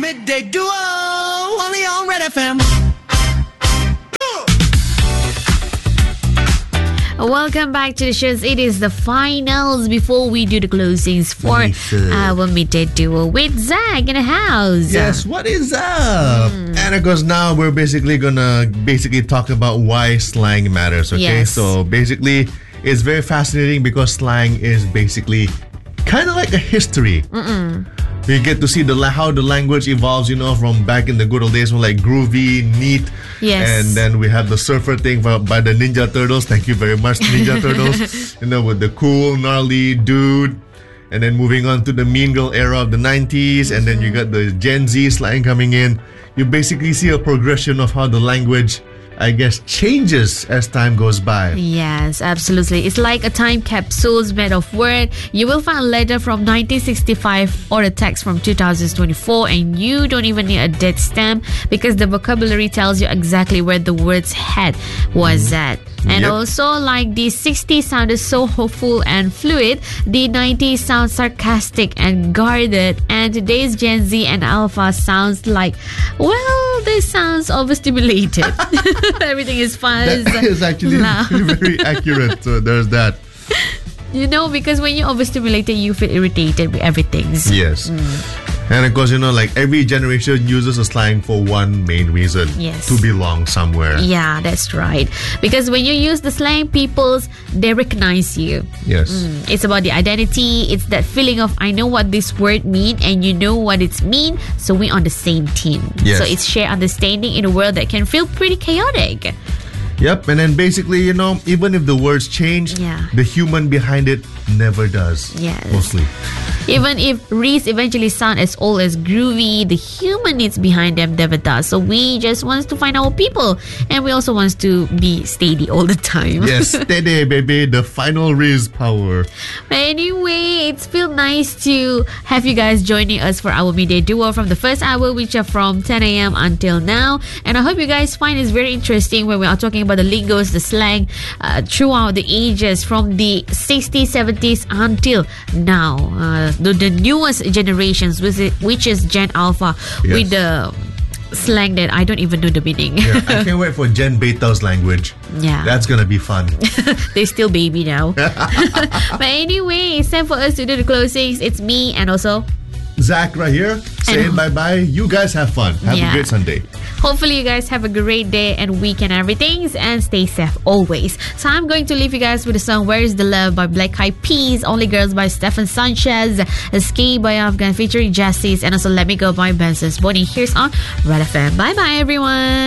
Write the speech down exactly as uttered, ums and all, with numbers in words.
Midday Duo, only on Red F M. Welcome back to the shows. It is the finals before we do the closings for our midday duo with Zach in the house. Yes, what is up? Mm. And of course, now we're basically gonna basically talk about why slang matters. Okay, yes. So basically, it's very fascinating because slang is basically kind of like a history. Mm-mm. You get to see the how the language evolves, you know, from back in the good old days, from like groovy, neat. Yes. And then we have the surfer thing by the Ninja Turtles. Thank you very much, Ninja Turtles. You know, with the cool, gnarly dude. And then moving on to the Mean Girl era of the nineties. Mm-hmm. And then you got the Gen Z slang coming in. You basically see a progression of how the language, I guess, changes as time goes by. Yes, absolutely. It's like a time capsule made of word. You will find a letter from nineteen sixty-five or a text from two thousand twenty-four, and you don't even need a dead stamp because the vocabulary tells you exactly where the word's head was mm-hmm. at. And yep. also, like the sixties sounded so hopeful and fluid, the nineties sounds sarcastic and guarded, and today's Gen Z and Alpha sounds like, well, this sounds overstimulated. Everything is fun. That is actually very accurate. So there's that. You know, because when you're overstimulated, you feel irritated with everything. Yes. Mm. And of course, you know, like every generation uses a slang for one main reason. Yes. To belong somewhere. Yeah, that's right. Because when you use the slang, people's, they recognize you. Yes. Mm. It's about the identity. It's that feeling of, I know what this word means and you know what it's mean. So we're on the same team. Yes. So it's shared understanding in a world that can feel pretty chaotic. Yep, and then basically, you know, even if the words change, yeah. the human behind it never does. Yes. Mostly. Even if Reese eventually sound as old as Groovy, the human needs behind them never does. So we just want to find our people. And we also want to be steady all the time. Yes, steady, baby. The final Reese power. But anyway, it's feel nice to have you guys joining us for our midday duo from the first hour, which are from ten a.m. until now. And I hope you guys find it very interesting when we are talking about the lingos, the slang uh, throughout the ages from the sixties, seventies until now. Uh, the, the newest generations, which is, which is Gen Alpha, yes. with the slang that I don't even know the meaning. Yeah, I can't wait for Gen Beta's language. Yeah. That's going to be fun. They're still baby now. But anyway, it's time for us to do the closings. It's me and also Zach right here saying and, bye-bye. You guys have fun. Have yeah. a great Sunday. Hopefully you guys have a great day and weekend and everything, and stay safe always. So I'm going to leave you guys with the song Where Is The Love by Black Eyed Peas, Only Girls by Stefan Sanchez, Ski by Afghan featuring Justice, and also Let Me Go by Benson's Bonnie. Here's on Red F M. Bye-bye everyone.